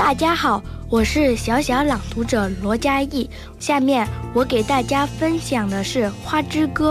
大家好，我是小小朗读者罗佳艺。下面我给大家分享的是《花之歌》。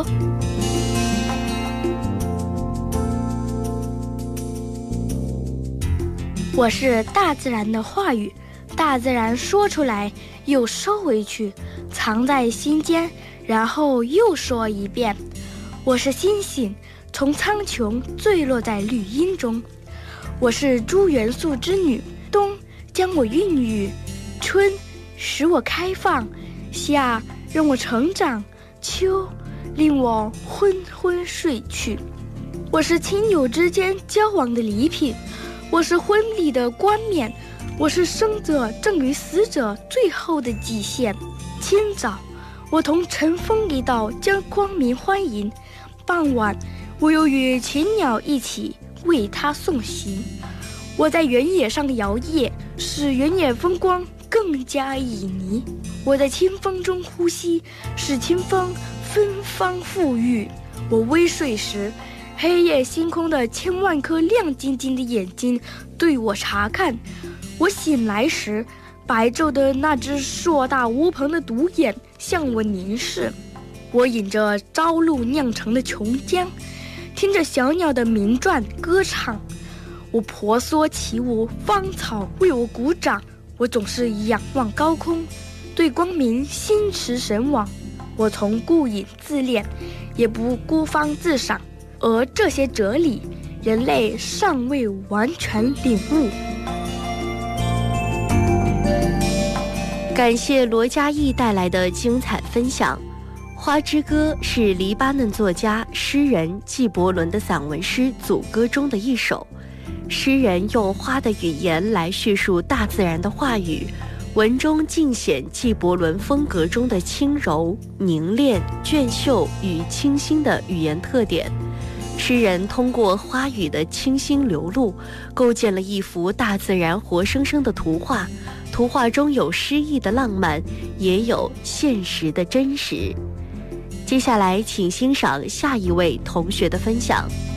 我是大自然的话语，大自然说出来又收回去，藏在心间，然后又说一遍。我是星星，从苍穹坠落在绿荫中。我是诸元素之女，冬将我孕育，春使我开放，夏让我成长，秋令我昏昏睡去。我是亲友之间交往的礼品，我是婚礼的冠冕，我是生者赠予死者最后的祭献。清早我同晨风一道将光明欢迎，傍晚我又与禽鸟一起为他送行。我在原野上摇曳，使原野风光更加旖旎。我在清风中呼吸，使清风芬芳馥郁。我微睡时，黑夜星空的千万颗亮晶晶的眼睛对我查看；我醒来时，白昼的那只硕大无朋的独眼向我凝视。我饮着朝露酿成的琼浆，听着小鸟的鸣啭歌唱。我婆娑起舞，芳草为我鼓掌。我总是仰望高空，对光明心驰神往。我从顾影自恋，也不孤芳自赏，而这些哲理，人类尚未完全领悟。 感谢罗佳艺带来的精彩分享。《花之歌》是黎巴嫩作家、诗人纪伯伦的散文诗组歌中的一首。诗人用花的语言来叙述大自然的话语，文中尽显纪伯伦风格中的轻柔、凝练、隽秀与清新的语言特点。诗人通过花语的清新流露，构建了一幅大自然活生生的图画。图画中有诗意的浪漫，也有现实的真实。接下来请欣赏下一位同学的分享。